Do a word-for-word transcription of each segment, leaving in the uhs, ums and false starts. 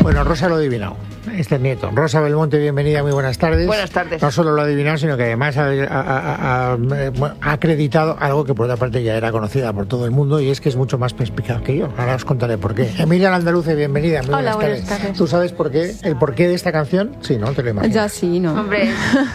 Bueno, Rosa lo ha adivinado. Este es Nieto. Rosa Belmonte, bienvenida, muy buenas tardes. Buenas tardes. No solo lo ha adivinado, sino que además ha, ha, ha, ha, ha acreditado algo que por otra parte ya era conocida por todo el mundo, y es que es mucho más perspicaz que yo. Ahora os contaré por qué. Emilia Landaluce, bienvenida, muy Hola, buenas, buenas tardes. tardes. ¿Tú sabes por qué? ¿El porqué de esta canción? Sí, ¿no? Te lo imaginas. Ya sí, ¿no? Hombre,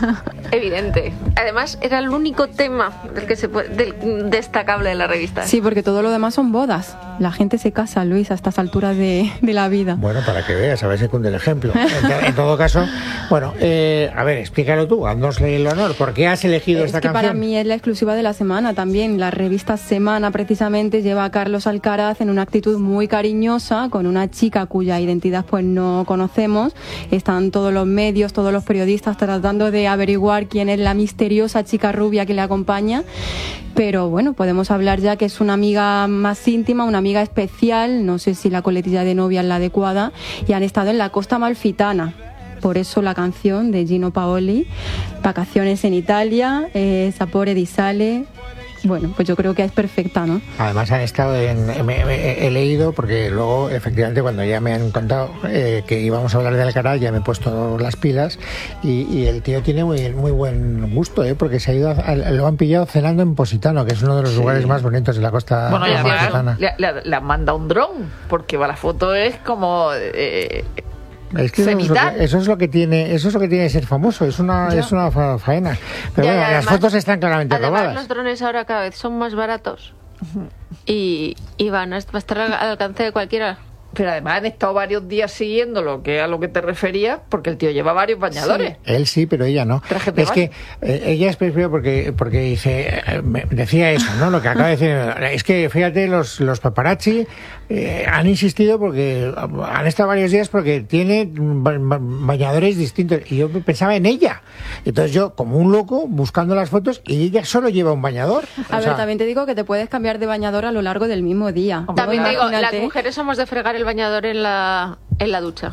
evidente. Además, era el único tema del que se puede, del destacable de la revista. Sí, porque todo lo demás son bodas. La gente se casa, Luis, a estas alturas de, de la vida. Bueno, para que veas, a ver si cunde el ejemplo. En, en todo caso, bueno, eh, a ver, explícalo tú, haznosle el honor. ¿Por qué has elegido es esta que canción? Para mí es la exclusiva de la semana también. La revista Semana, precisamente, lleva a Carlos Alcaraz en una actitud muy cariñosa con una chica cuya identidad pues no conocemos. Están todos los medios, todos los periodistas tratando de averiguar quién es la misteriosa chica rubia que le acompaña. Pero bueno, podemos hablar ya que es una amiga más íntima, una amiga especial, no sé si la coletilla de novia es la adecuada, y han estado en la costa amalfitana. Por eso la canción de Gino Paoli, Vacaciones en Italia, eh, Sapore di Sale. Bueno, pues yo creo que es perfecta, ¿no? Además han estado en... Me, me, he leído, porque luego, efectivamente, cuando ya me han contado eh, que íbamos a hablar de Alcaraz, ya me he puesto las pilas, y, y el tío tiene muy, muy buen gusto, ¿eh? Porque se ha ido a, lo han pillado cenando en Positano, que es uno de los sí. lugares más bonitos de la costa bueno, amalfitana. Le, le, le han mandado un dron, porque la foto es como... Eh, Es que eso es, que eso es lo que tiene, eso es lo que tiene ser famoso, es una, ya. es una fa faena. Pero ya, bueno, además, las fotos están claramente además, robadas. Los drones ahora cada vez son más baratos uh-huh. y, y van a estar al alcance de cualquiera. Pero además han estado varios días siguiéndolo, que es a lo que te referías, porque el tío lleva varios bañadores. Sí, él sí, pero ella no. Es que eh, ella es perfecta porque, porque dice, eh, me decía eso, ¿no? Lo que acaba de decir, es que fíjate, los, los paparazzi eh, han insistido porque han estado varios días porque tiene bañadores distintos. Y yo pensaba en ella. Entonces yo, como un loco, buscando las fotos, y ella solo lleva un bañador. A o ver, sea, también te digo que te puedes cambiar de bañador a lo largo del mismo día. También te digo, las mujeres somos de fregar el bañador en la en la ducha.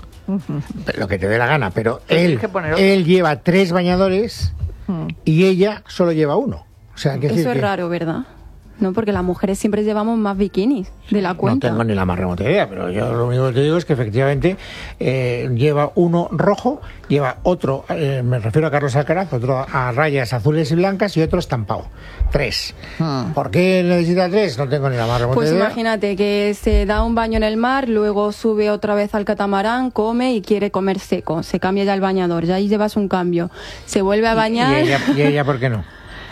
Lo que te dé la gana, pero él, él lleva tres bañadores uh-huh. y ella solo lleva uno. O sea, eso es que... raro, ¿verdad? No, porque las mujeres siempre llevamos más bikinis de la cuenta. No tengo ni la más remota idea, pero yo lo único que te digo es que efectivamente eh, lleva uno rojo, lleva otro, eh, me refiero a Carlos Alcaraz, otro a rayas azules y blancas y otro estampado. Tres. Hmm. ¿Por qué necesita tres? No tengo ni la más remota pues idea. Pues imagínate que se da un baño en el mar, luego sube otra vez al catamarán, come y quiere comer seco. Se cambia ya el bañador, ya ahí llevas un cambio. Se vuelve a bañar. ¿Y, y, ella, ¿y ella por qué no?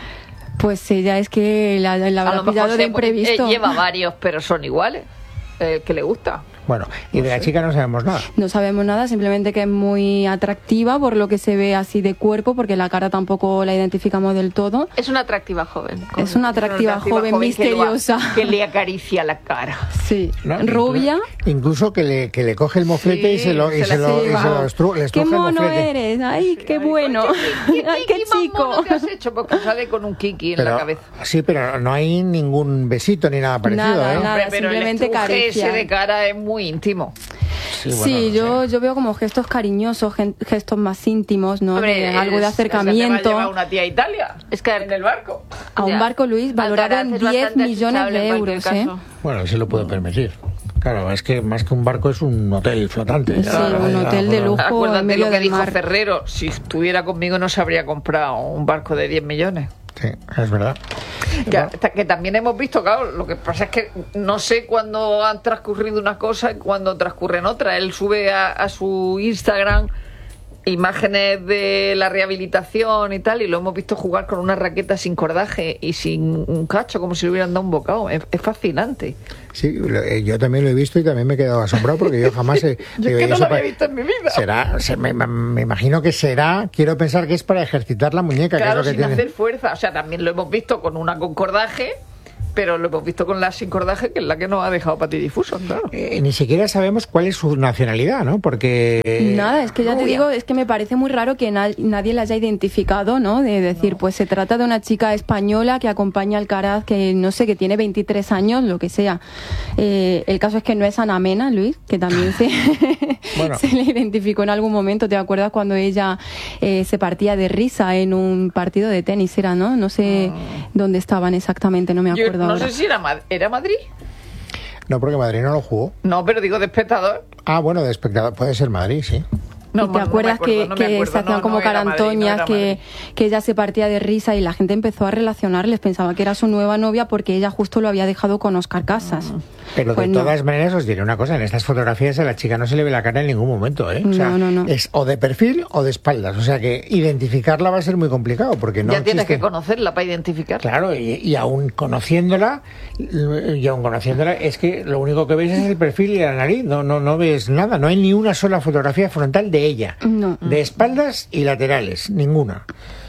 Pues ella es que la, la habrá pillado de imprevisto. Lleva varios, pero son iguales. Eh, que le gusta. Bueno, y de la chica no sabemos nada. No sabemos nada, simplemente que es muy atractiva por lo que se ve así de cuerpo, porque la cara tampoco la identificamos del todo. Es una atractiva joven. Es una atractiva, una atractiva joven, joven misteriosa. Que, lo, que le acaricia la cara. Sí, ¿no? Rubia. Incluso que le, que le coge el moflete sí, y se lo, y se, se lo, y se lo estru, le ¡Qué mono eres! ¡Ay, qué bueno! ¿Qué, qué, ¡Ay, qué chico! ¿Qué has hecho? Porque sale con un kiki en pero, la cabeza. Sí, pero no hay ningún besito ni nada parecido, nada, ¿eh? Nada, pero simplemente el caricia. ese de cara es muy íntimo. Sí, bueno, sí no yo, sé. yo veo como gestos cariñosos, gestos más íntimos, ¿no? Hombre, de algo de acercamiento. ¿Se va a una tía a Italia? Es que en el barco. A un barco, Luis, valorado en diez millones de euros, ¿eh? Bueno, se lo puede permitir. Claro, es que más que un barco es un hotel flotante. Sí, ya, un ya, hotel ya, de lujo. Acuérdate en medio lo que del dijo mar. Ferrero. Si estuviera conmigo no se habría comprado un barco de diez millones. Sí, es verdad. Que, que también hemos visto, claro, lo que pasa es que no sé cuándo han transcurrido una cosa y cuándo transcurren otras. Él sube a, a su Instagram imágenes de la rehabilitación y tal, y lo hemos visto jugar con una raqueta sin cordaje y sin un cacho, como si le hubieran dado un bocado. Es, es fascinante. Sí, yo también lo he visto y también me he quedado asombrado porque yo jamás he... yo es que no lo había visto en mi vida. Será, se, me, me imagino que será, quiero pensar que es para ejercitar la muñeca. Claro, que es lo que sin tiene. hacer fuerza. O sea, también lo hemos visto con una con cordaje, pero lo hemos visto con la sin cordaje, que es la que nos ha dejado patidifusos, claro. Eh, ni siquiera sabemos cuál es su nacionalidad, ¿no? Porque... Nada, es que ya te digo, es que me parece muy raro que na nadie la haya identificado, ¿no? De decir, no. Pues se trata de una chica española que acompaña al Alcaraz, que no sé, que tiene veintitrés años, lo que sea. Eh, el caso es que no es Ana Mena, Luis, que también se, bueno. se le identificó en algún momento. ¿Te acuerdas cuando ella eh, se partía de risa en un partido de tenis? Era, ¿no? No sé oh. dónde estaban exactamente, no me acuerdo. Yo, no ahora. sé si era, era Madrid. No, porque Madrid no lo jugó. No, pero digo de espectador. Ah, bueno, de espectador. Puede ser Madrid, sí. No, y te acuerdas no acuerdo, que, no que se hacían no, como no carantoñas, Madrid, no que, que ella se partía de risa y la gente empezó a relacionarles, pensaba que era su nueva novia porque ella justo lo había dejado con Óscar Casas. Pero pues de todas no. maneras os diré una cosa, en estas fotografías a la chica no se le ve la cara en ningún momento, ¿eh? O sea, no, no, no. es o de perfil o de espaldas, o sea que identificarla va a ser muy complicado porque no ya tienes existe... que conocerla para identificarla. Claro, y, y aún conociéndola, y aún conociéndola, es que lo único que ves es el perfil y la nariz, no, no, no ves nada, no hay ni una sola fotografía frontal de ella. No. De espaldas y laterales, ninguna.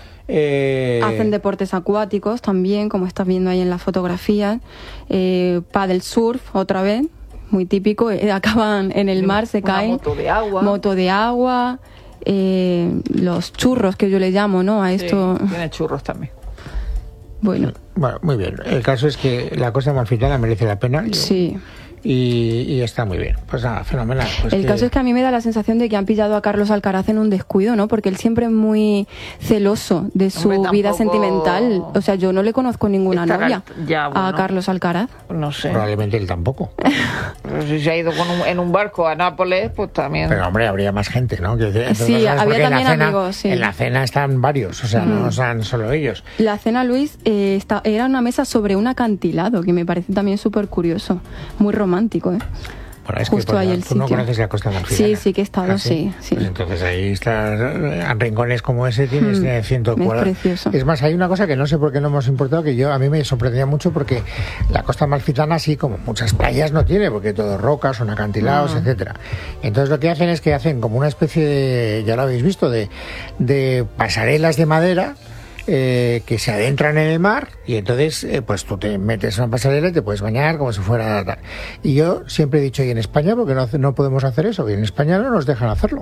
Eh... Hacen deportes acuáticos también, como estás viendo ahí en la fotografía. Eh, paddle surf, otra vez, muy típico. Eh, acaban en el mar, se Una caen. Moto de agua. Moto de agua. Eh, los churros, que yo le llamo, ¿no? A esto. Sí, tiene churros también. Bueno. Bueno, muy bien. El caso es que la Costa Amalfitana merece la pena. Yo... Sí. Y, y está muy bien. Pues nada, fenomenal. Pues el que... caso es que a mí me da la sensación de que han pillado a Carlos Alcaraz en un descuido, ¿no? Porque él siempre es muy celoso de su Hombre, vida tampoco... sentimental. O sea, yo no le conozco ninguna Estará... novia ya, bueno. a Carlos Alcaraz. No sé. Probablemente él tampoco. Pero si se ha ido con un, en un barco a Nápoles, pues también. Pero hombre, habría más gente, ¿no? Que, sí, había también cena, amigos, sí. En la cena están varios, o sea, mm. no son solo ellos. La cena, Luis, eh, está, era una mesa sobre un acantilado, que me parece también súper curioso. Muy romántico, ¿eh? Bueno, es Justo que ahí pues, el tú no sitio. conoces la Costa Amalfitana. Sí, sí que he estado, ¿Ah, sí. sí. Pues entonces ahí está, en rincones como ese tienes mm, ciento cuadros. Es precioso. Es más, hay una cosa que no sé por qué no hemos importado, que yo a mí me sorprendía mucho porque la Costa Amalfitana, así como muchas playas, no tiene, porque todo rocas, son acantilados, mm. etcétera. Entonces lo que hacen es que hacen como una especie de, ya lo habéis visto, de, de pasarelas de madera. Eh, que se adentran en el mar y entonces eh, pues tú te metes en una pasarela y te puedes bañar como si fuera tal. Y yo siempre he dicho, y en España porque no, no podemos hacer eso, y en España no nos dejan hacerlo.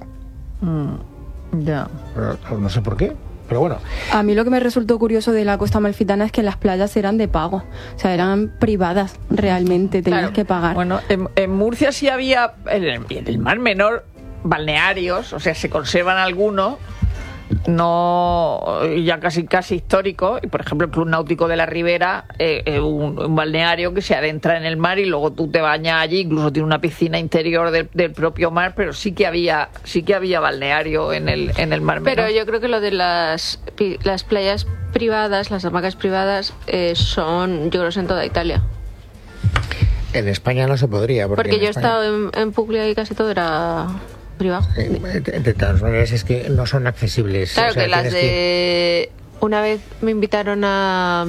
Mm, ya. Pero, no sé por qué, pero bueno. A mí lo que me resultó curioso de la Costa Amalfitana es que las playas eran de pago, o sea, eran privadas realmente, tenías claro. que pagar. Bueno, en, en Murcia sí había, en el, en el Mar Menor, balnearios, o sea, se conservan algunos, no ya casi casi histórico, y por ejemplo el Club Náutico de la Ribera, eh, eh, un, un balneario que se adentra en el mar y luego tú te bañas allí, incluso tiene una piscina interior del, del propio mar, pero sí que había sí que había balneario en el en el mar menor. Pero yo creo que lo de las las playas privadas, las hamacas privadas, eh, son, yo creo, en toda Italia. En España no se podría, porque, porque yo he España... estado en, en Puglia y casi todo era privado. De, de todas maneras es que no son accesibles. Claro, o sea, que las de que... una vez me invitaron a,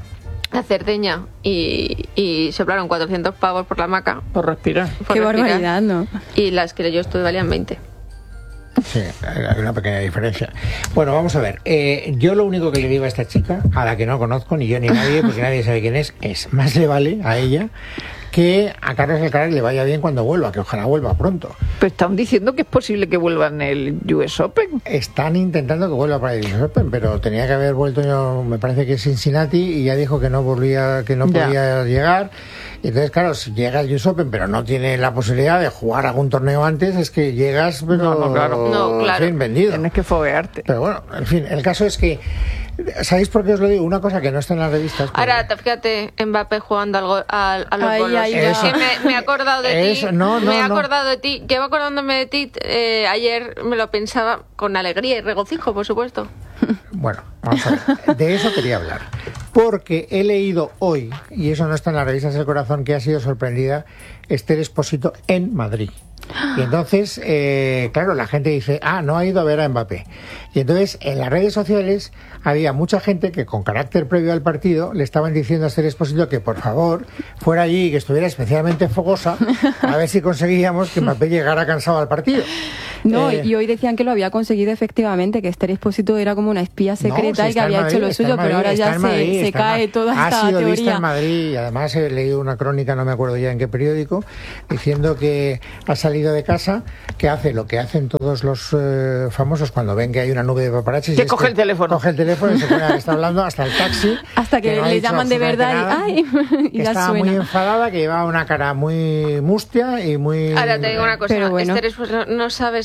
a Cerdeña y, y soplaron cuatrocientos pavos por la hamaca por respirar. Por qué respirar. barbaridad, ¿no? Y las que yo estuve valían veinte. Sí, hay una pequeña diferencia. Bueno, vamos a ver. Eh, yo lo único que le digo a esta chica, a la que no conozco, ni yo ni nadie, porque nadie sabe quién es, es más le vale a ella que a Carlos Alcaraz le vaya bien cuando vuelva, que ojalá vuelva pronto. Pero están diciendo que es posible que vuelva en el U S Open. Están intentando que vuelva para el U S Open, pero tenía que haber vuelto, yo, me parece que es Cincinnati, y ya dijo que no volvía, que no podía ya. llegar. Y entonces, claro, si llega al U S Open, pero no tiene la posibilidad de jugar algún torneo antes, es que llegas, pero no, no, claro. No, claro. En fin, vendido. Tienes que foguearte. Pero bueno, en fin, el caso es que, ¿sabéis por qué os lo digo? Una cosa que no está en las revistas. Porque... Ahora, fíjate, Mbappé jugando al go- al, a los Ay, bolos. ay, Es ay. que me, me he acordado de Eso, ti. no, no, me he no. acordado de ti. Llevo acordándome de ti. Eh, ayer me lo pensaba con alegría y regocijo, por supuesto. Bueno, vamos a ver. De eso quería hablar. Porque he leído hoy, y eso no está en las revistas del corazón, que ha sido sorprendida Esther Expósito en Madrid. Y entonces, eh, claro, la gente dice, ah, no ha ido a ver a Mbappé. Y entonces, en las redes sociales había mucha gente que con carácter previo al partido le estaban diciendo a Esther Expósito que por favor fuera allí y que estuviera especialmente fogosa a ver si conseguíamos que Mbappé llegara cansado al partido. No, Eh, y hoy decían que lo había conseguido efectivamente, que Esther Expósito era como una espía secreta no, si y que está en había Madrid, hecho lo está en suyo, Madrid, pero ahora está ya en se, Madrid, se está en cae Madrid. toda Ha esta sido vista teoría. en Madrid, y además he leído una crónica, no me acuerdo ya en qué periódico, diciendo que ha salido de casa, que hace lo que hacen todos los eh, famosos cuando ven que hay una nube de paparazzis. Que y es coge el teléfono. Coge el teléfono y se pone a que está hablando hasta el taxi. Hasta que no ha le dicho llaman de verdad absolutamente y, nada, ay, y que ya estaba suena. muy enfadada, que llevaba una cara muy mustia y muy... Ahora te digo una cosa. Pero bueno. Esther, pues, no, no sabes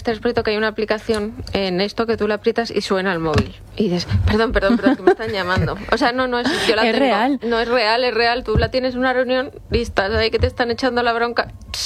estaréis viendo que hay una aplicación en esto que tú la aprietas y suena el móvil. Y dices, perdón, perdón, perdón, que me están llamando. O sea, no, no es... Yo la es tengo. real. No es real, es real. Tú la tienes en una reunión y estás ahí que te están echando la bronca.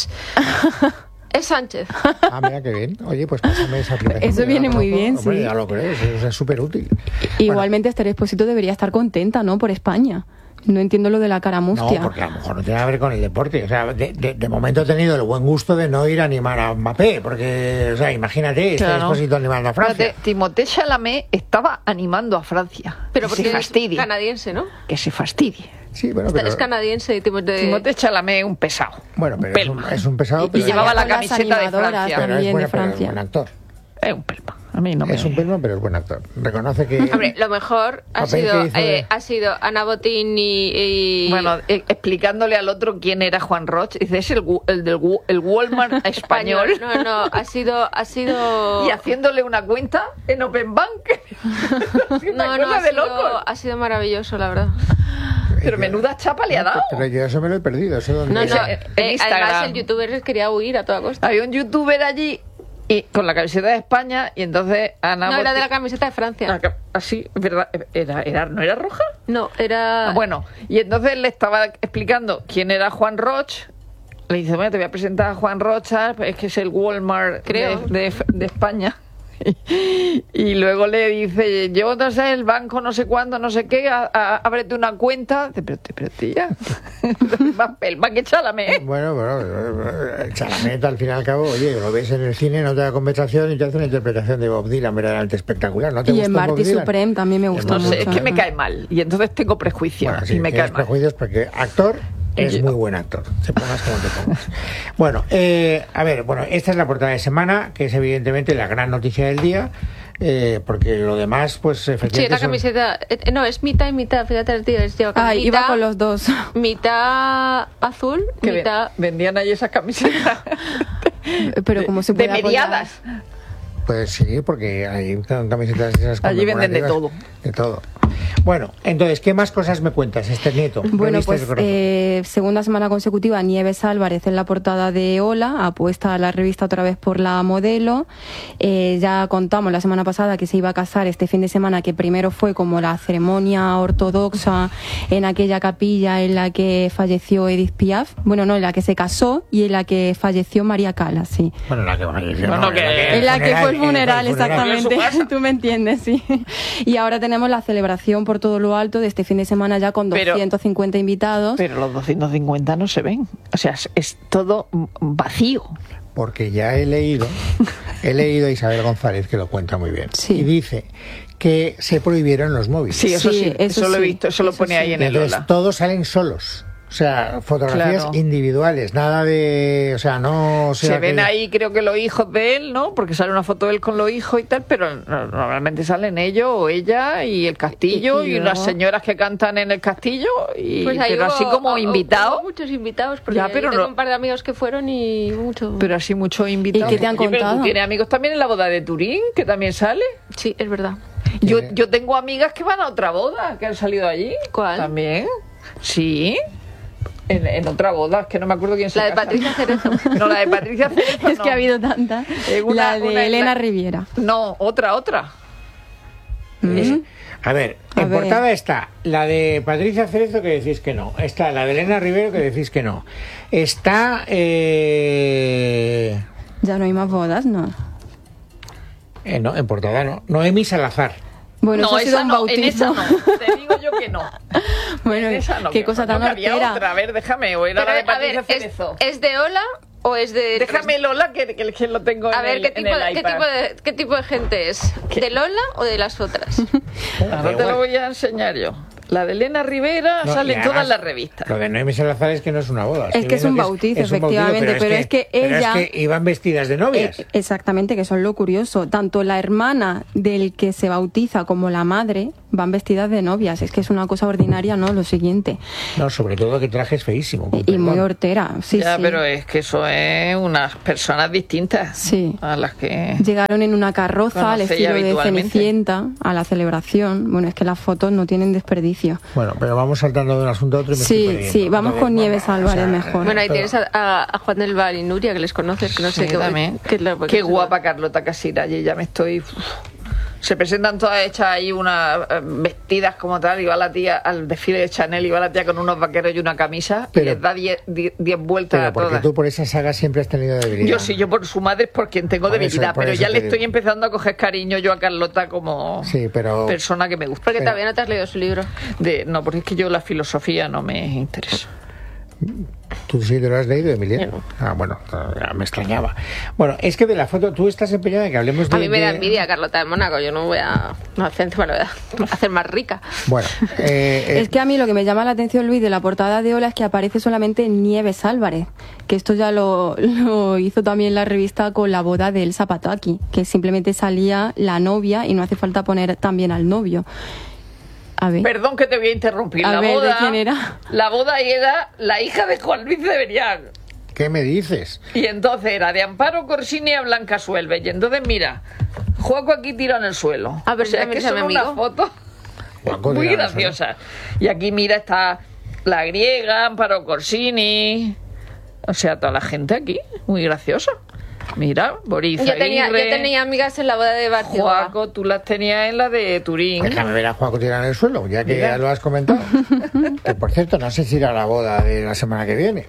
Es Sánchez. Ah, mira qué bien. Oye, pues pásame esa aplicación. Eso viene muy conozco. bien, Hombre, sí. ya lo creo, eso es súper útil. Igualmente Esther Expósito debería estar contenta, ¿no? Por España. No entiendo lo de la cara mustia. No, porque a lo mejor no tiene que ver con el deporte. O sea, de, de, de momento he tenido el buen gusto de no ir a animar a Mbappé, porque, o sea, imagínate, está Claro. Expósito animando a Francia. Fíjate, Timothée Chalamet estaba animando a Francia. Pero que porque se es fastidie. canadiense, ¿no? Que se fastidie. Sí, bueno, pero, Es canadiense. Tipo de... Timothée Chalamet es un pesado. bueno, pero es un, Pelma. es un pesado, Y pero, llevaba la Con las camiseta de animadoras Francia. pero es, también bueno, de pero es Francia. buen actor. Es un pelma. A mí no me... Es un pelma, pero es buen actor. Reconoce que... Hombre, lo mejor ha Papel sido, que hizo de- eh, ha sido Ana Botín y... y- Bueno, eh, explicándole al otro quién era Juan Roch, dice, es el, gu- el del gu- el Walmart español. No, no, ha sido... Ha sido... Y haciéndole una cuenta en Open Bank. No, Una no, cosa ha de sido, locos. ha sido maravilloso, la verdad. Pero menuda chapa le ha dado. Pero yo eso me lo he perdido. Eso donde... No, no, Ese- eh, en Instagram. además el youtuber quería huir a toda costa. Había un youtuber allí y con la camiseta de España y entonces Ana No, era de la Botín- camiseta de Francia. Ah, que- así, es verdad, era, era, ¿no era roja? No, era... Ah, bueno, y entonces le estaba explicando quién era Juan Roch. Le dice, bueno, te voy a presentar a Juan Rocha, es que es el Walmart Creo. de, de, de España. Y luego le dice, yo no sé, el banco no sé cuándo, no sé qué, a, a- ábrete una cuenta. Dice, pero, pero tía, más pelma que Chalamet. Bueno, bueno, el Chalamet al fin y al cabo, oye, lo ves en el cine, no te da conversación y te hace una interpretación de Bob Dylan verdaderamente espectacular. ¿No te Y gusta en Bob Marty Dylan? Supreme también me En gustó No Marty sé, es mucho. que me cae mal. Y entonces tengo prejuicios Bueno, sí, y me tienes cae mal. prejuicios porque actor es Y yo- muy buen actor, te pongas como te pongas. Bueno, eh, a ver, bueno, esta es la portada de semana, que es evidentemente la gran noticia del día, eh, porque lo demás, pues Sí, efectivamente... la son- camiseta... eh, no, es mitad y mitad, fíjate, tío. Es yo, Ay, mitad, iba con los dos. mitad azul, Que ven- mitad... vendían ahí esas camisetas Pero como se de puede mediadas. Pues sí, porque hay camisetas esas Allí venden de conmemorativas, De todo. Bueno, entonces, ¿qué más cosas me cuentas, Esther Nieto? ¿Qué Bueno, viste pues ese corazón? eh, segunda semana consecutiva, Nieves Álvarez en la portada de Hola, apuesta a la revista otra vez por la modelo. Eh, ya contamos la semana pasada que se iba a casar este fin de semana, que primero fue como la ceremonia ortodoxa en aquella capilla en la que falleció Edith Piaf. Bueno, no, en la que se casó y en la que falleció María Callas, sí. Bueno, la que, Bueno, no, que- En la que fue el funeral, En su exactamente. casa. Tú me entiendes, sí. Y ahora tenemos la celebración por todo lo alto de este fin de semana ya con Pero- doscientos cincuenta invitados. Pero los doscientos cincuenta no se ven. O sea, es, es todo vacío. Porque ya he leído, he leído a Isabel González, que lo cuenta muy bien. Sí. Y dice que se prohibieron los móviles. Sí, eso sí, Sí, eso, eso lo he sí, visto, eso lo eso pone sí. ahí en Y el entonces Lola. todos salen solos. O sea, fotografías Claro. individuales, nada de... O sea, no... sea Se ven que- ahí, creo que los hijos de él, ¿no? Porque sale una foto de él con los hijos y tal, pero no- normalmente salen ellos o ella y el castillo Y- y, y unas luego- señoras que cantan en el castillo, y, Pues ahí pero hubo- así como hubo- invitados. hubo muchos invitados, porque Ya, pero yo tengo no- un par de amigos que fueron y mucho... Pero así muchos invitados. ¿Y qué te han Oye, pero contado? ¿tú tienes amigos también en la boda de Turín, que también sale? Sí, es verdad. Yo, ¿Tiene? yo tengo amigas que van a otra boda, que han salido allí. ¿Cuál? También. Sí. En, en otra boda, es que no me acuerdo quién se La de casa. Patricia Cerezo. No, la de Patricia Cerezo Es no. que ha habido tantas. Eh, una- la de una- Elena la- Riviera. No, otra, otra. Mm. A ver, A en ver. portada está la de Patricia Cerezo, que decís que no. Está la de Elena Rivero, que decís que no. Está... Eh... Ya no hay más bodas, ¿no? eh, no, en portada no. Noemí Salazar. Bueno, no, eso ha sido esa un no, en esa bautismo. no. Te digo yo que no. Bueno, En esa no, qué que- cosa tan no, que había hortera. otra. A ver, déjame, o era Pero, la de a Patricia ver, ¿es, Cerezo. ¿es de Hola o es de...? Déjame Lola, que, que, que lo tengo A en ver, el, ¿qué en tipo, el de, ¿qué, iPad. tipo de, ¿qué tipo de gente es? ¿De Lola o de las otras? Ahora te lo voy a enseñar yo. La de Elena Rivera No, sale y en todas además, las revistas. Lo de Noemí Salazar es que no es una boda. Es Estoy que es viendo un bautizo, es un bautizo, efectivamente, pero es que pero ella- es que iban vestidas de novias. Eh, exactamente, que eso es lo curioso. Tanto la hermana del que se bautiza como la madre van vestidas de novias. Es que es una cosa ordinaria, ¿no? Lo siguiente. No, sobre todo que traje es feísimo. con Y, y muy perdón. hortera. Sí, ya, sí. pero es que eso es unas personas distintas Sí. a las que... Llegaron en una carroza al Conoce ya estilo de habitualmente. Cenicienta a la celebración. Bueno, es que las fotos no tienen desperdicio. edificio. Bueno, pero vamos saltando de un asunto a otro y me Sí, estoy sí, vamos con Nieves Álvarez, o sea, mejor. Bueno, ahí pero... tienes a, a, a Juan del Val y Nuria, que les conoces, que no sé sí, qué... también. Qué, qué, qué guapa Carlota Casira, y ya me estoy... Uf. Se presentan todas hechas ahí, unas eh, vestidas como tal, y va la tía al desfile de Chanel, y va la tía con unos vaqueros y una camisa, pero, y les da diez vueltas pero a todas. Porque tú por esa saga siempre has tenido debilidad. Yo sí, yo por su madre es por quien tengo por debilidad, eso, pero ya le digo. estoy empezando a coger cariño yo a Carlota como sí, pero... persona que me gusta. Porque pero... todavía no te has leído su libro. De... No, porque es que yo la filosofía no me interesa. ¿Tú sí te lo has leído, Emilia? No. Ah, bueno, me extrañaba. Bueno, es que de la foto, tú estás empeñada en que hablemos de... A mí me da de... envidia Carlota de Mónaco, yo no voy a... No, hacer, bueno, voy a hacer más rica. Bueno, eh, eh... es que a mí lo que me llama la atención, Luis, de la portada de Hola es que aparece solamente Nieves Álvarez, que esto ya lo, lo hizo también la revista con la boda de Elsa Pataki, que simplemente salía la novia y no hace falta poner también al novio. A ver. Perdón que te voy a interrumpir. A la ver, boda, ¿de quién era? La boda era la hija de Juan Luis de Berián. ¿Qué me dices? Y entonces era de Amparo Corsini a Blanca Suelve. Y entonces, mira, Juaco aquí tirado en el suelo. A ver, o sea, es que son unas fotos muy graciosas. Y aquí, mira, está la griega, Amparo Corsini. O sea, toda la gente aquí, muy graciosa. Mira, Boris Yo tenía, Aguirre, yo tenía amigas en la boda de Barcelona. Juaco, tú las tenías en la de Turín. Déjame ver a Juaco tirar en el suelo, ya que Mira. ya lo has comentado. Que, por cierto, no sé si irá a la boda de la semana que viene.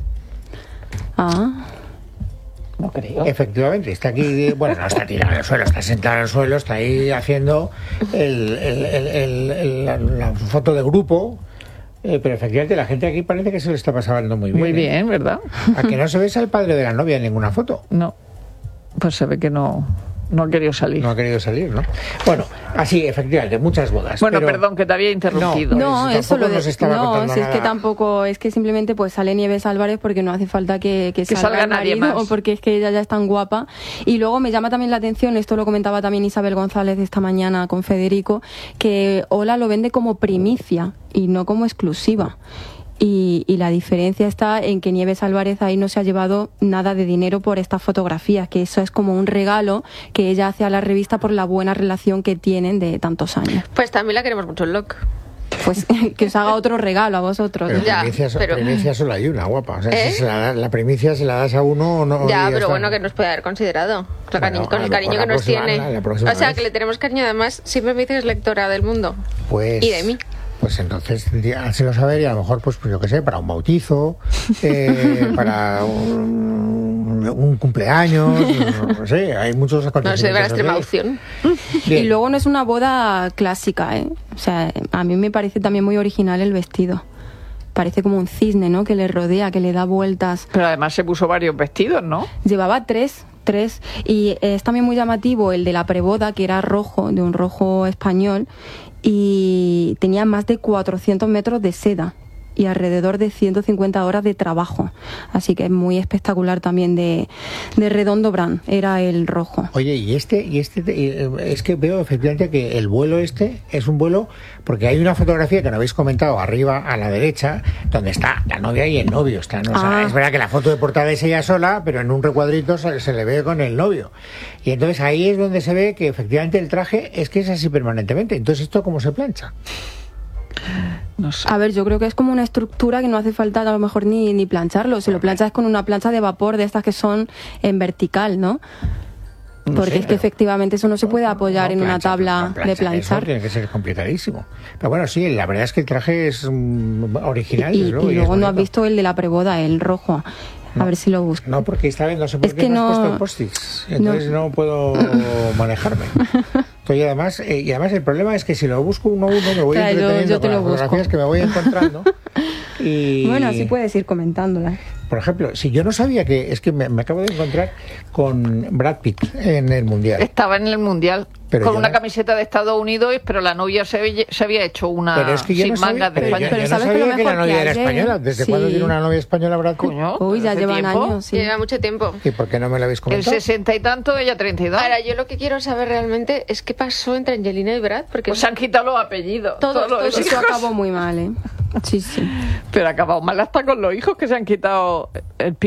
Ah, No creo. Efectivamente, está aquí, bueno, no está tirado en el suelo, está sentado en el suelo, está ahí haciendo el, el, el, el, el, la, la foto de grupo. Eh, pero efectivamente la gente aquí parece que se lo está pasando muy bien. Muy ¿eh? bien, ¿verdad? ¿A que no se ves al padre de la novia en ninguna foto? No, pues se ve que no, no ha querido salir. No ha querido salir, ¿no? Bueno, así, efectivamente, muchas bodas. Bueno, pero... perdón, que te había interrumpido. No, no, eso eso lo tampoco de, nos estaba no, contando si es que nada. tampoco, es que simplemente pues sale Nieves Álvarez porque no hace falta que, que, Que salga, salga el nadie marido, más. o porque es que ella ya es tan guapa. Y luego me llama también la atención, esto lo comentaba también Isabel González esta mañana con Federico, que Hola lo vende como primicia y no como exclusiva. Y, y la diferencia está en que Nieves Álvarez ahí no se ha llevado nada de dinero por estas fotografías, que eso es como un regalo que ella hace a la revista por la buena relación que tienen de tantos años. Pues también la queremos mucho en Loc. Pues que os haga otro regalo a vosotros. Pero Ya, primicia, so- pero- primicia solo hay una, guapa. O sea, ¿Eh? si se la, la primicia se la das a uno o no. Ya, y pero está. bueno, que nos puede haber considerado. Con, Bueno, cariño- con a el lo cariño mejor que la nos próxima- tiene. la próxima O sea, vez. que le tenemos cariño. Además, siempre me dices lectora del mundo. Pues, Y de mí. Pues entonces, hácelo saber y a lo mejor, pues, pues yo qué sé, para un bautizo, eh, para un, un cumpleaños, no sé, hay muchos No acontecimientos. sé, de la extrema sociales. opción. Bien. Y luego no es una boda clásica, ¿eh? O sea, a mí me parece también muy original el vestido. Parece como un cisne, ¿no? Que le rodea, que le da vueltas. Pero además se puso varios vestidos, ¿no? Llevaba tres, tres. Y es también muy llamativo el de la preboda, que era rojo, de un rojo español, y tenía más de cuatrocientos metros de seda y alrededor de ciento cincuenta horas de trabajo. Así que es muy espectacular también de, de Redondo Brand, era el rojo. Oye, y este, y este, eh, es que veo efectivamente que el vuelo este es un vuelo, porque hay una fotografía que no habéis comentado arriba a la derecha, donde está la novia y el novio. Están, o sea, Ah. es verdad que la foto de portada es ella sola, pero en un recuadrito se, se le ve con el novio. Y entonces ahí es donde se ve que efectivamente el traje es que es así permanentemente. Entonces, ¿esto cómo se plancha? No sé. A ver, yo creo que es como una estructura que no hace falta a lo mejor ni, ni plancharlo. Si lo planchas con una plancha de vapor de estas que son en vertical, ¿no? No Porque sé, es que pero- efectivamente eso no se puede apoyar No, en una plancha, tabla no, de planchar eso planchar. tiene que ser complicadísimo. Pero bueno, sí, la verdad es que el traje es mm, original. Y, desde luego, y y es luego no has bonito. visto el de la preboda, el rojo. A ver si lo busco. No, porque esta vez no sé por Es qué que no has no- puesto el post-its. Entonces no, puedo manejarme. Estoy además, eh, y además el problema es que si lo busco uno a uno me voy Claro, yo- entreteniendo yo te con lo las busco. fotografías que me voy encontrando. Y, Bueno, así puedes ir comentándola. por ejemplo, si yo no sabía que, es que me, me acabo de encontrar con Brad Pitt en el Mundial. Estaba en el Mundial Pero con yo una no- camiseta de Estados Unidos, pero la novia se, había- se había hecho una Pero es que yo sin no sabía, mangas de pero yo- España. yo Pero no ¿sabes qué sabía es lo que la mejor que novia era ayer? española. ¿Desde Sí. cuándo tiene una novia española Brad Pitt? Coño, Uy, ya ¿hace llevan tiempo? años, sí. Lleva mucho tiempo. ¿Y por qué no me lo habéis El comentado? sesenta y tanto, ella treinta y dos. Ahora, yo lo que quiero saber realmente es qué pasó entre Angelina y Brad, porque Pues se han quitado los apellidos. Todos, todos los todos. Eso hijos. acabó muy mal, ¿eh? Sí, sí. Pero ha acabado mal hasta con los hijos que se han quitado el Pitt.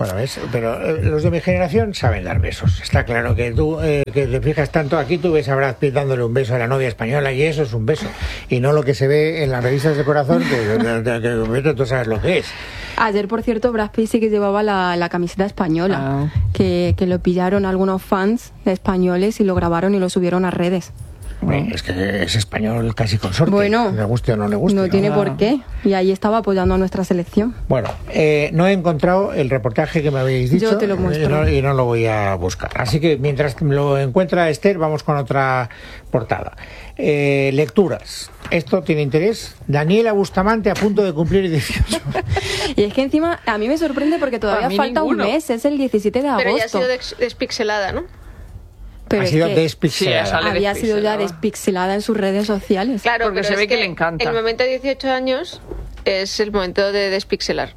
Bueno, ¿ves? Pero eh, los de mi generación saben dar besos. Está claro que tú, eh, que te fijas tanto aquí, tú ves a Brad Pitt dándole un beso a la novia española y eso es un beso. Y no lo que se ve en las revistas de corazón, que, que, que, que tú sabes lo que es. Ayer, por cierto, Brad Pitt sí que llevaba la, la camiseta española, ah. que, que lo pillaron algunos fans españoles y lo grabaron y lo subieron a redes. Bueno, es que es español casi consorte. Bueno, le guste o no le guste. No, no tiene ah. por qué. Y ahí estaba apoyando a nuestra selección. Bueno, eh, no he encontrado el reportaje que me habéis dicho. Yo te lo muestro. Y no, y no lo voy a buscar. Así que mientras lo encuentra Esther, vamos con otra portada. Eh, lecturas. Esto tiene interés. Daniela Bustamante a punto de cumplir dieciocho. Y es que encima a mí me sorprende porque todavía falta ninguno. un mes. Es el diecisiete de agosto. Pero ya ha sido des- despixelada, ¿no? Pero ha sido despixelada. Sí, había despixelada. sido ya despixelada en sus redes sociales. Claro, porque pero se ve es que, que le encanta. El momento de dieciocho años es el momento de despixelar.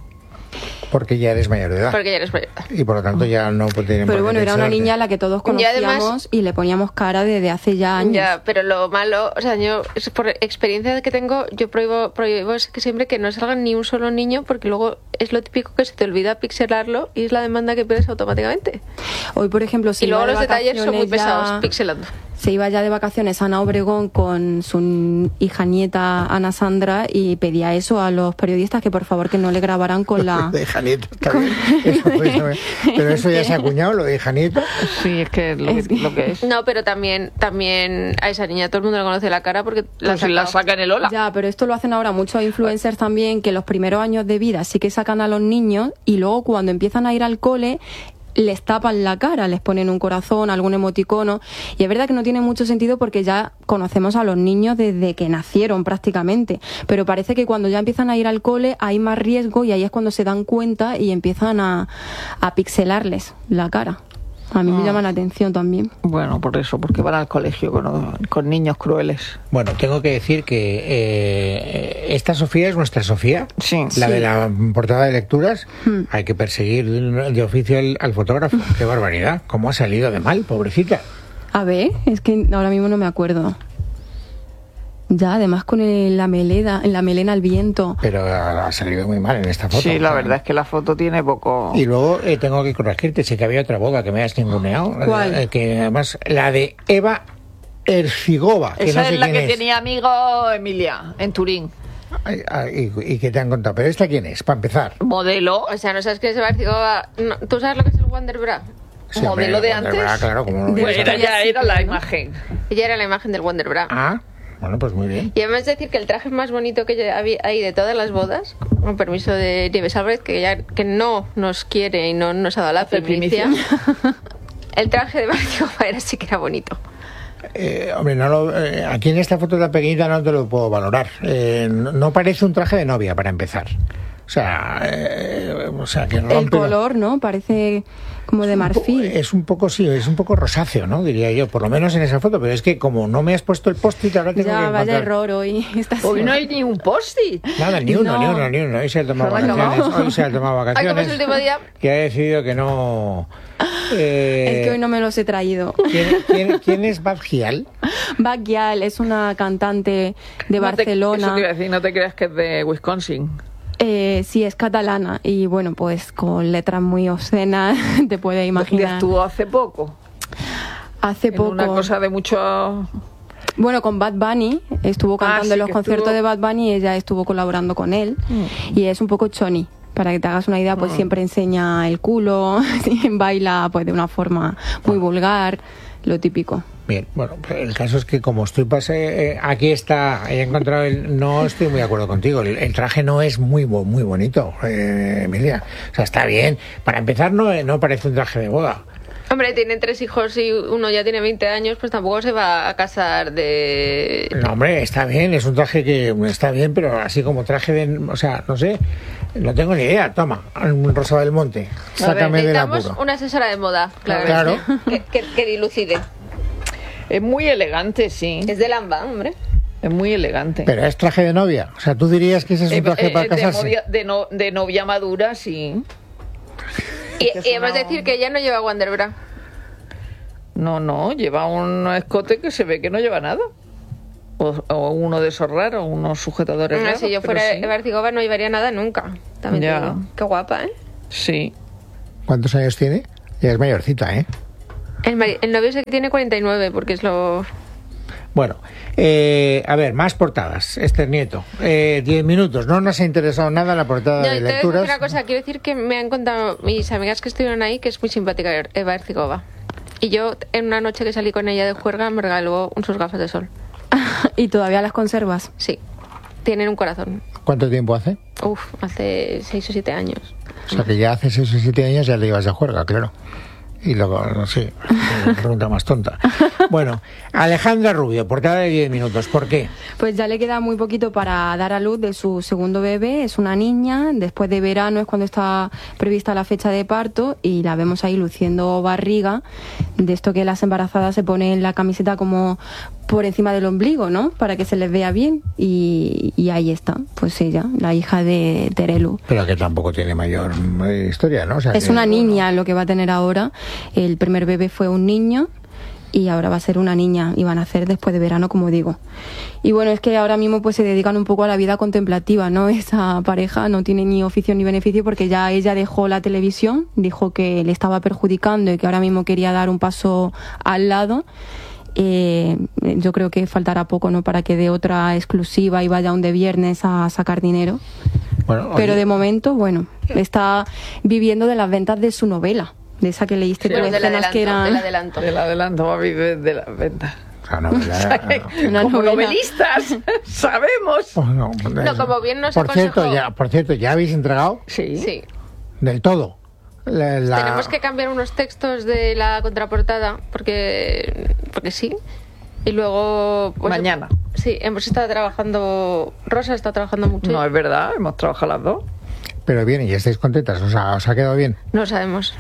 Porque ya eres mayor de edad. Porque ya eres mayor de edad. Y por lo tanto ya no tienen. Pero bueno, era una niña a la que todos conocíamos y, además, y le poníamos cara desde hace ya años. Ya, pero lo malo, o sea, yo, por experiencia que tengo, yo prohíbo, prohíbo que siempre que no salgan ni un solo niño, porque luego es lo típico que se te olvida pixelarlo y es la demanda que pierdes automáticamente. Hoy, por ejemplo, si y luego los detalles son muy pesados, ya... pixelando. Se iba ya de vacaciones a Ana Obregón con su hija nieta Ana Sandra y pedía eso a los periodistas, que por favor que no le grabaran con la... De hija nieta, está con... bien. Eso, eso, pero eso ya se ha acuñado, lo de hija nieta. Sí, es que es lo, es que, lo que es. No, pero también, también a esa niña todo el mundo le conoce la cara porque la, pues la saca en el Ola. Ya, pero esto lo hacen ahora muchos influencers también, que los primeros años de vida sí que sacan a los niños y luego cuando empiezan a ir al cole les tapan la cara, les ponen un corazón, algún emoticono, y es verdad que no tiene mucho sentido porque ya conocemos a los niños desde que nacieron prácticamente, pero parece que cuando ya empiezan a ir al cole hay más riesgo y ahí es cuando se dan cuenta y empiezan a, a pixelarles la cara. A mí ah. me llama la atención también. Bueno, por eso, porque van al colegio con, con niños crueles. Bueno, tengo que decir que eh, esta Sofía es nuestra Sofía, sí, la sí. de la portada de lecturas. Hmm. Hay que perseguir de oficio al, al fotógrafo. Qué barbaridad, cómo ha salido de mal, pobrecita. A ver, es que ahora mismo no me acuerdo. Ya, además con el, la, melena, la melena al viento. Pero ha salido muy mal en esta foto. Sí, la ¿sabes? verdad es que la foto tiene poco... Y luego eh, tengo que corregirte, sí que había otra boda que me has ninguneado. ¿Cuál? Eh, que además, la de Eva Ercigova. Que Esa no sé es la quién que es. tenía amigo Emilia, en Turín. Ay, ay, y, y que te han contado. ¿Pero esta quién es, para empezar? Modelo. O sea, ¿no sabes qué es Eva Ercigova? No, ¿tú sabes lo que es el Wonderbra? Sí, modelo hombre, de antes. Bra, claro, como no pues era, ya era la imagen. Ella era la imagen del Wonderbra. Ah, bueno, pues muy bien. Y además decir que el traje más bonito que hay de todas las bodas, con permiso de Nieves Álvarez, que ya que no nos quiere y no nos ha dado la primicia, el traje de Barrio era sí que era bonito. Eh, hombre, no lo, eh, aquí en esta foto tan pequeñita no te lo puedo valorar. Eh, no, no parece un traje de novia, para empezar. O sea, eh, o sea que rompe el color, ¿no? Parece como de marfil. Es un poco, sí, es un poco rosáceo, ¿no? Diría yo, por lo menos en esa foto. Pero es que como no me has puesto el post-it, ahora tengo ya, que encontrar... vaya error hoy. Hoy no hay ni un post-it. Nada, ni uno, no. ni uno, ni uno. Hoy se ha tomado vacaciones. Hoy se ha tomado vacaciones. Ay, ¿cómo es el último día? Que ha decidido que no... Eh, es que hoy no me los he traído. ¿Quién, quién, quién es Bad Gyal? Bad Gyal es una cantante de no Barcelona. Te, eso te iba a decir, no te creas que es de Wisconsin. Eh, sí, es catalana y bueno, pues con letras muy obscenas, te puedes imaginar. Estuvo hace poco. Hace en poco. Una cosa de mucho... Bueno, con Bad Bunny, estuvo cantando ah, sí, en los conciertos estuvo... de Bad Bunny y ella estuvo colaborando con él. Mm. Y es un poco choni. Para que te hagas una idea, pues mm. siempre enseña el culo, baila pues de una forma muy vulgar, lo típico. Bien, bueno, el caso es que como estoy pase, eh, aquí está, he encontrado el, no estoy muy de acuerdo contigo, el, el traje no es muy muy bonito, eh, Emilia. O sea, está bien. Para empezar, no, no parece un traje de boda. Hombre, tiene tres hijos y uno ya tiene veinte años, pues tampoco se va a casar de... No, hombre, está bien, es un traje que está bien, pero así como traje de... O sea, no sé, no tengo ni idea. Toma, un Rosa del Monte, sácame del apuro. Necesitamos una asesora de moda, claro. Claro. Que, que, que dilucide. Es muy elegante, sí. Es de Lamba, hombre. Es muy elegante. Pero es traje de novia. O sea, ¿tú dirías que ese es un traje eh, para eh, casarse? De, novia, de, no, de novia madura, sí. Y, y además una... decir que ella no lleva Wonderbra. No, no, lleva un escote que se ve que no lleva nada. O, o uno de esos raros, unos sujetadores no, raros. Si yo fuera sí. Eva Ercigova no llevaría nada nunca. También ya. te digo. Qué guapa, ¿eh? Sí. ¿Cuántos años tiene? Ya es mayorcita, ¿eh? El, mari- el novio se tiene cuarenta y nueve, porque es lo... Bueno, eh, a ver, más portadas. Esther Nieto, eh, diez minutos. No nos ha interesado nada la portada No, de y te voy a decir lecturas. una cosa, quiero decir que me han contado mis amigas que estuvieron ahí que es muy simpática Eva Ercigova. Y yo, en una noche que salí con ella de juerga, me regaló un sus gafas de sol. ¿Y todavía las conservas? Sí, tienen un corazón. ¿Cuánto tiempo hace? Uf, hace seis o siete años. O sea, que ya hace seis o siete años ya le ibas de juerga, claro. Y luego, no sé, pregunta más tonta. Bueno, Alejandra Rubio, portada de diez minutos. ¿Por qué? Pues ya le queda muy poquito para dar a luz de su segundo bebé. Es una niña. Después de verano es cuando está prevista la fecha de parto y la vemos ahí luciendo barriga. De esto que las embarazadas se ponen la camiseta como por encima del ombligo, ¿no? Para que se les vea bien. Y, y ahí está, pues ella, la hija de Terelu. Pero que tampoco tiene mayor eh, historia, ¿no? O sea, Es que, una niña lo que va a tener ahora. El primer bebé fue un niño y ahora va a ser una niña y van a hacer después de verano, como digo. Y bueno, es que ahora mismo pues se dedican un poco a la vida contemplativa, ¿no? Esa pareja no tiene ni oficio ni beneficio porque ya ella dejó la televisión, dijo que le estaba perjudicando y que ahora mismo quería dar un paso al lado. Eh, yo creo que faltará poco, ¿no? Para que dé otra exclusiva y vaya un de viernes a sacar dinero. Bueno, oye, Pero de momento, bueno, está viviendo de las ventas de su novela, de esa que leíste Sí, tú, del escenas adelanto, que del eran... adelanto. Del adelanto va a vivir de la venta. o sea, novela, Una Como novela. novelistas, sabemos. oh, no, No, como bien nos por cierto, aconsejó- ya, por cierto, ¿ya habéis entregado Sí. Sí. del todo? La, la- Tenemos que cambiar unos textos de la contraportada porque porque sí. Y luego... pues, Mañana. Sí, hemos estado trabajando... Rosa está trabajando mucho. No, es verdad, hemos trabajado las dos. Pero bien, ¿y estáis contentas? O sea, ¿os ha quedado bien? No sabemos.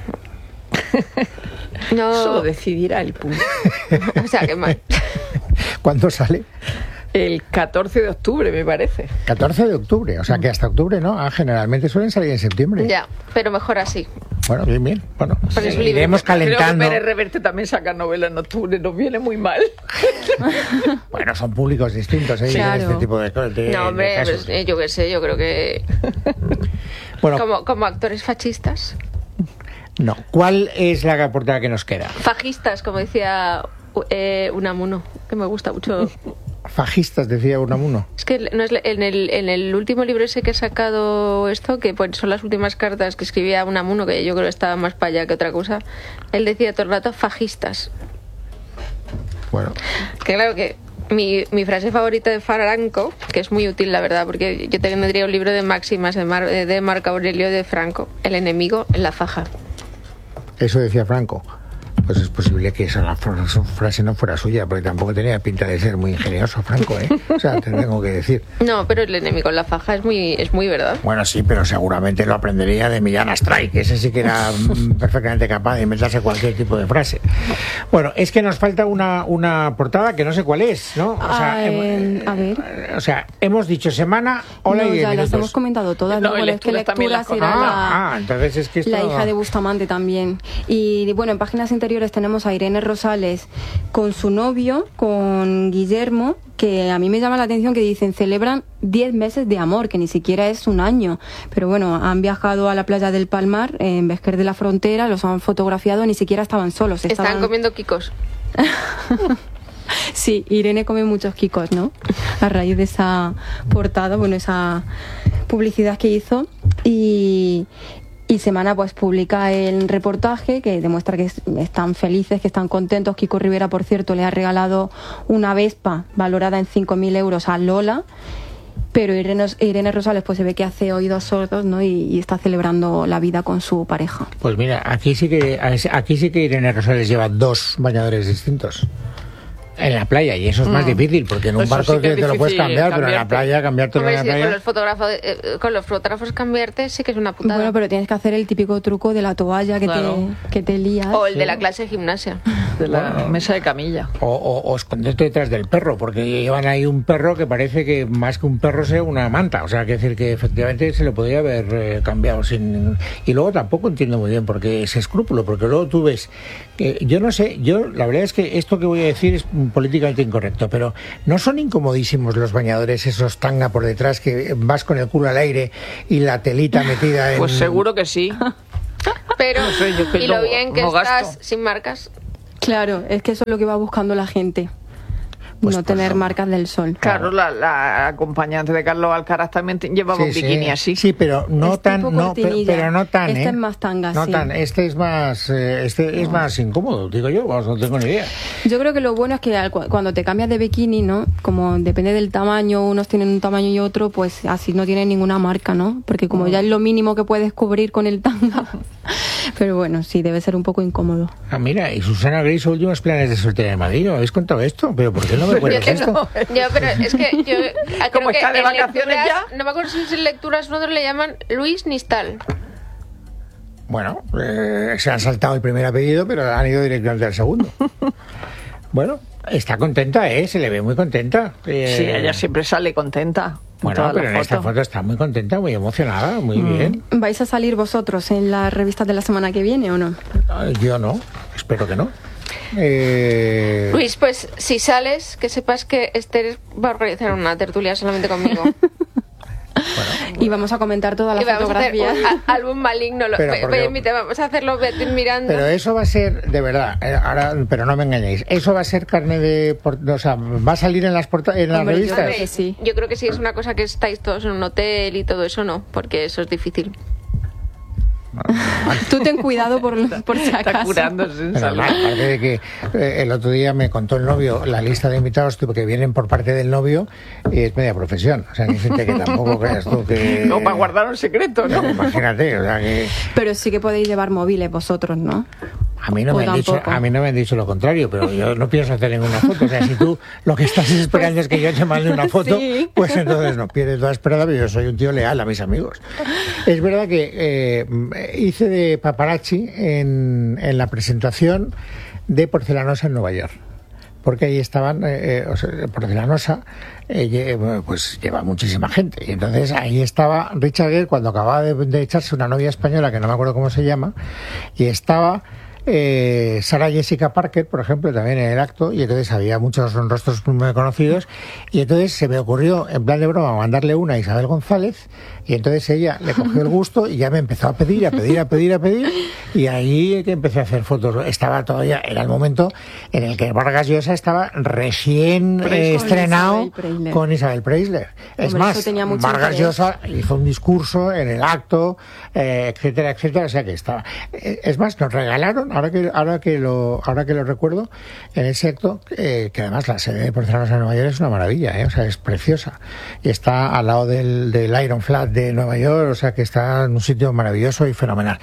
No... Solo decidirá el punto. O sea, que mal. ¿Cuándo sale? El catorce de octubre, me parece. catorce de octubre, o sea que hasta octubre, ¿no? Ah, generalmente suelen salir en septiembre. Ya, pero mejor así. Bueno, bien, bien. Bueno, Porque es eh, un libro. iremos calentando. Creo que Pérez Reverte también saca novelas en octubre, nos viene muy mal. Bueno, son públicos distintos, ¿eh? Claro. Este tipo de, co- de- No, de hombre, casos. pues, eh, yo qué sé, yo creo que... Bueno, Como, como actores fascistas. no. ¿Cuál es la portada que nos queda? Fajistas, como decía eh, Unamuno, que me gusta mucho. Fajistas, decía Unamuno. Es que no es le- en, el, en el último libro ese que ha sacado esto, que pues, son las últimas cartas que escribía Unamuno, que yo creo que estaba más para allá que otra cosa, él decía todo el rato fajistas. Bueno, Que claro que mi, mi frase favorita de Franco, que es muy útil la verdad, porque yo tendría un libro de máximas de, Mar- de Marco Aurelio de Franco, el enemigo en la faja. eso decía Franco. Pues es posible que esa la fra- frase no fuera suya, porque tampoco tenía pinta de ser muy ingenioso, Franco, ¿eh? O sea, te tengo que decir. No, pero el enemigo en la faja es muy, es muy verdad. Bueno, sí, pero seguramente lo aprendería de Millán Astray, que ese sí que era mm, perfectamente capaz de inventarse cualquier tipo de frase. Bueno, es que nos falta una, una portada que no sé cuál es, ¿no? O sea, Ah, hem- eh, a ver. O sea, hemos dicho semana, hola No, y diez ya las minutos. hemos comentado todas. No, ¿no? en Bueno, es que lecturas también las lecturas era cosas. la, Ah, ah, entonces es que esto... la hija de Bustamante también. Y bueno, en páginas interiores tenemos a Irene Rosales con su novio, con Guillermo, que a mí me llama la atención que dicen celebran diez meses de amor, que ni siquiera es un año. Pero bueno, han viajado a la playa del Palmar, en Vesquer de la Frontera, los han fotografiado, ni siquiera estaban solos. Estaban Estaban... comiendo kikos. Sí, Irene come muchos kikos, ¿no? A raíz de esa portada, bueno, esa publicidad que hizo. Y, y Semana pues publica el reportaje que demuestra que es- están felices, que están contentos. Kiko Rivera, por cierto, le ha regalado una Vespa valorada en cinco mil euros a Lola. Pero Irene, Irene Rosales pues se ve que hace oídos sordos, ¿no? Y, y está celebrando la vida con su pareja. Pues mira, aquí sí que aquí sí que Irene Rosales lleva dos bañadores distintos. En la playa, y eso es más difícil, porque en un Eso barco sí que te, es te lo puedes difícil cambiar, pero en la cambiarte. playa, cambiarte en Hombre, la sí, con playa... los fotógrafos, eh, con los fotógrafos cambiarte sí que es una putada. Bueno, pero tienes que hacer el típico truco de la toalla que, Claro. te, que te lías. O el de la clase de gimnasia. De la mesa de camilla. O, o, o esconderte detrás del perro, porque llevan ahí un perro que parece que más que un perro sea una manta. O sea, que decir que efectivamente se lo podría haber eh, cambiado sin... Y luego tampoco entiendo muy bien porque ese escrúpulo, porque luego tú ves... que yo no sé, yo la verdad es que esto que voy a decir es políticamente incorrecto, pero ¿no son incomodísimos los bañadores esos tanga por detrás que vas con el culo al aire y la telita metida en... Pues seguro que sí. Pero, No sé, yo que y lo no- bien que no estás gasto. sin marcas. Claro, es que eso es lo que va buscando la gente. Pues no por tener favor. marcas del sol. Claro, la, la acompañante de Carlos Alcaraz también te- llevaba un bikini sí. así. Sí, pero no Es tan, tipo no, pe- cortinilla. pero no tan, Este ¿eh? es más tanga, No sí. tan, este es más, eh, este es más incómodo, digo yo, vamos, no tengo ni idea. Yo creo que lo bueno es que al- cu- cuando te cambias de bikini, ¿no? Como depende del tamaño, unos tienen un tamaño y otro, pues así no tienen ninguna marca, ¿no? Porque como ya es lo mínimo que puedes cubrir con el tanga. Pero bueno, sí, debe ser un poco incómodo. Ah, mira, y Susana Gris, últimos planes de soltera de Madrid, ¿no habéis contado esto? ¿Pero por qué no me Yo cuentas esto? tengo, yo, pero es que yo creo Como que está de en vacaciones lecturas, ya. no me acuerdo si en lecturas nosotros le llaman Luis Nistal. Bueno, eh, se han saltado el primer apellido, pero han ido directamente al segundo. Bueno, está contenta, ¿eh? Se le ve muy contenta. Eh, Sí, ella siempre sale contenta. en Bueno, todas pero las en esta fotos. foto está muy contenta, muy emocionada, muy Mm. bien. ¿Vais a salir vosotros en las revistas de la semana que viene o no? Ah, Yo no, espero que no. Eh, Luis, pues si sales, que sepas que Esther va a organizar una tertulia solamente conmigo. Y vamos a comentar todas las Y vamos a hacer fotografías. un a- álbum maligno. Lo, Pero voy- porque- voy a invitar- vamos a hacerlo Betty mirando. Pero eso va a ser, de verdad, eh, ahora, pero no me engañéis, eso va a ser carne de... por- o sea, va a salir en las, porta- en las Hombre, yo revistas. creo que sí. Yo creo que sí es una cosa que estáis todos en un hotel y todo eso, no, porque eso es difícil. Tú ten cuidado por, por si Está acaso. curándose en Pero salud. mal, aparte de que eh, el otro día me contó el novio la lista de invitados tipo, que vienen por parte del novio y es media profesión. O sea, que gente que tampoco creas tú que... No, para guardar un secreto, ¿no? Imagínate, o sea que... Pero sí que podéis llevar móviles vosotros, ¿no? A mí, no O me han dicho, tampoco. a mí no me han dicho lo contrario, pero yo no pienso hacer ninguna foto. O sea, si tú lo que estás esperando es que yo te mande una foto, Sí. pues entonces no pierdes toda esperanza, pero yo soy un tío leal a mis amigos. Es verdad que eh, hice de paparazzi en, en la presentación de Porcelanosa en Nueva York. Porque ahí estaban, eh, eh, o sea, Porcelanosa eh, lle- pues lleva muchísima gente. Y entonces ahí estaba Richard Gere cuando acababa de, de echarse una novia española que no me acuerdo cómo se llama, y estaba eh, Sarah Jessica Parker, por ejemplo, también en el acto, y entonces había muchos rostros muy conocidos, y entonces se me ocurrió, en plan de broma, mandarle una a Isabel González, y entonces ella le cogió el gusto y ya me empezó a pedir, a pedir, a pedir, a pedir, y ahí que empecé a hacer fotos. Estaba todavía, era el momento en el que Vargas Llosa estaba recién eh, Con estrenado Isabel Preisler. con Isabel Preisler. Es Hombre, más, eso tenía mucho Vargas interés. Llosa hizo un discurso en el acto, eh, etcétera, etcétera, o sea que estaba. Eh, es más, nos regalaron, ahora que ahora que lo ahora que lo recuerdo, en ese acto, eh, que además la sede de Porcelanosa de Nueva York es una maravilla, eh, o sea, es preciosa. Y está al lado del, del Iron Flat de Nueva York, o sea que está en un sitio maravilloso y fenomenal.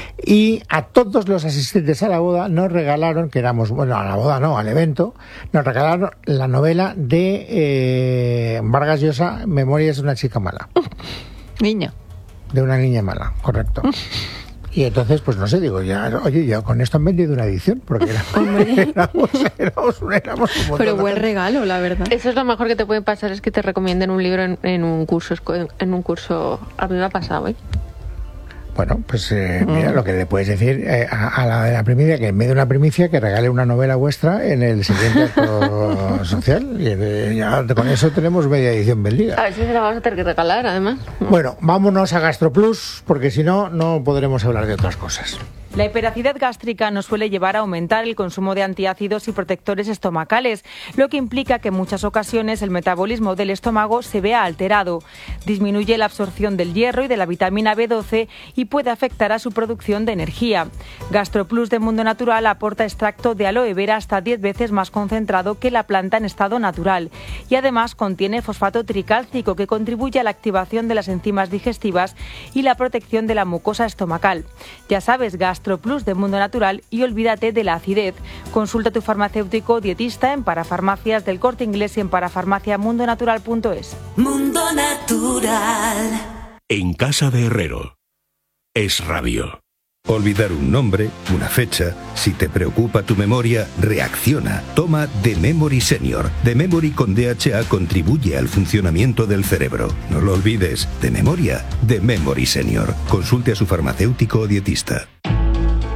Y a todos los asistentes a la boda nos regalaron, que éramos, bueno, a la boda no, al evento, nos regalaron la novela de eh, Vargas Llosa, Memorias de una chica mala. Niña. De una niña mala, correcto. Y entonces, pues no sé, digo, ya, oye, ya con esto han vendido una edición, porque éramos, éramos, éramos, éramos un montón Pero de buen gente. regalo, la verdad. Eso es lo mejor que te puede pasar, es que te recomienden un libro en, en un curso esco- en un curso. A mí me ha pasado, ¿eh? Bueno, pues eh, mira, lo que le puedes decir eh, a, a la de la primicia, que en medio de una primicia, que regale una novela vuestra en el siguiente acto social. Y eh, ya con eso tenemos media edición vendida. A ver si se la vamos a tener que regalar, además. Bueno, vámonos a GastroPlus, porque si no, no podremos hablar de otras cosas. La hiperacidez gástrica nos suele llevar a aumentar el consumo de antiácidos y protectores estomacales, lo que implica que en muchas ocasiones el metabolismo del estómago se vea alterado. Disminuye la absorción del hierro y de la vitamina B doce y puede afectar a su producción de energía. GastroPlus de Mundo Natural aporta extracto de aloe vera hasta diez veces más concentrado que la planta en estado natural y además contiene fosfato tricálcico que contribuye a la activación de las enzimas digestivas y la protección de la mucosa estomacal. Ya sabes, GastroPlus de Mundo Natural y olvídate de la acidez. Consulta a tu farmacéutico o dietista en Parafarmacias del Corte Inglés y en parafarmaciamundonatural punto es. Mundo Natural. En casa de Herrero. Es radio. Olvidar un nombre, una fecha, si te preocupa tu memoria, reacciona. Toma The Memory Senior. The Memory con D H A contribuye al funcionamiento del cerebro. No lo olvides, de memoria, The Memory Senior. Consulte a su farmacéutico o dietista.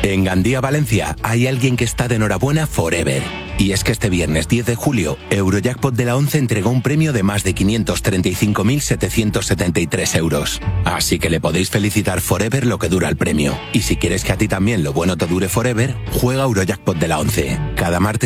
En Gandía, Valencia, hay alguien que está de enhorabuena forever. Y es que este viernes diez de julio, Eurojackpot de la ONCE entregó un premio de más de quinientos treinta y cinco mil setecientos setenta y tres euros. Así que le podéis felicitar forever lo que dura el premio. Y si quieres que a ti también lo bueno te dure forever, juega Eurojackpot de la ONCE. Cada martes